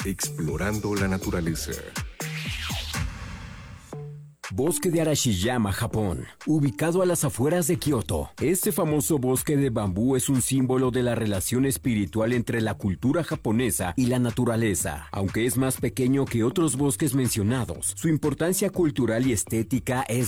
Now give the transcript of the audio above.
explorando la naturaleza. Bosque de Arashiyama, Japón, ubicado a las afueras de Kioto. Este famoso bosque de bambú es un símbolo de la relación espiritual entre la cultura japonesa y la naturaleza. Aunque es más pequeño que otros bosques mencionados, su importancia cultural y estética es